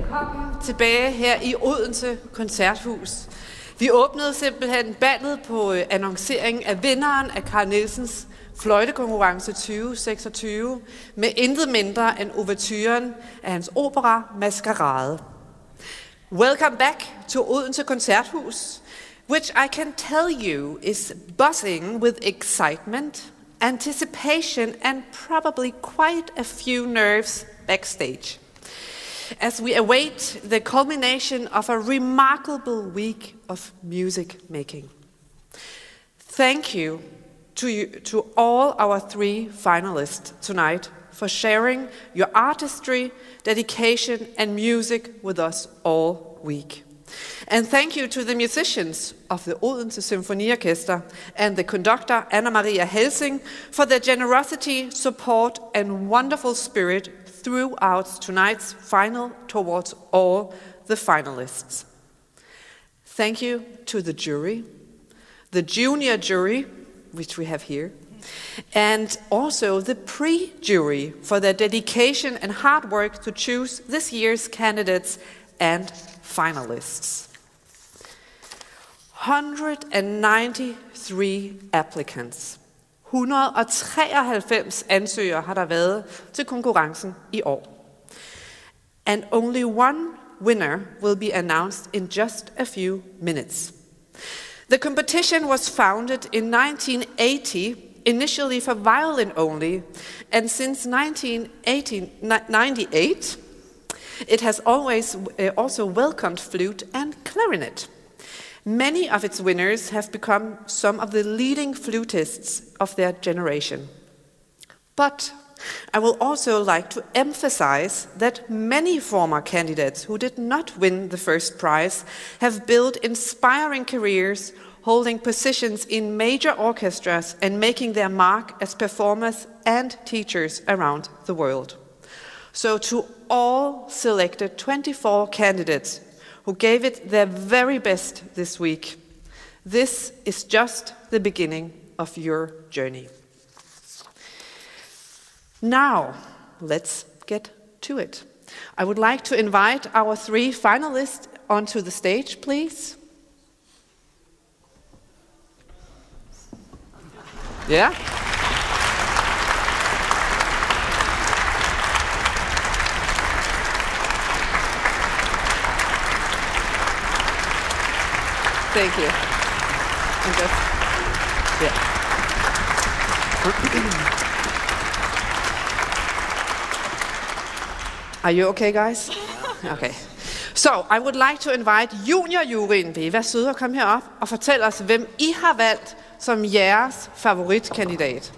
Velkommen tilbage her i Odense Koncerthus. Vi åbnede simpelthen ballet på annonceringen af vinderen af Carl Nielsens fløjtekonkurrence 2026 med intet mindre end ouverturen af hans opera Maskerade. Welcome back to Odense Koncerthus, which I can tell you is buzzing with excitement, anticipation and probably quite a few nerves backstage, as we await the culmination of a remarkable week of music making. Thank you to all our 3 finalists tonight for sharing your artistry, dedication and music with us all week. And thank you to the musicians of the Odense Symfoniorkester and the conductor Anna Maria Helsing for their generosity, support and wonderful spirit throughout tonight's final towards all the finalists. Thank you to the jury, the junior jury, which we have here, and also the pre-jury for their dedication and hard work to choose this year's candidates and finalists. 193 applicants. 193 ansøgere har der været til konkurrencen i år. And only one winner will be announced in just a few minutes. The competition was founded in 1980, initially for violin only, and since 1998, it has always also welcomed flute and clarinet. Many of its winners have become some of the leading flutists of their generation. But I will also like to emphasize that many former candidates who did not win the first prize have built inspiring careers, holding positions in major orchestras and making their mark as performers and teachers around the world. So to all selected 24 candidates who gave it their very best this week, this is just the beginning of your journey. Now, let's get to it. I would like to invite our 3 finalists onto the stage, please. Yeah? Thank you. Yeah. Are you okay, guys? Okay. So, I would like to invite junior-juryen. Vil I være søde og komme herop og fortælle os, hvem I har valgt som jeres favoritkandidat?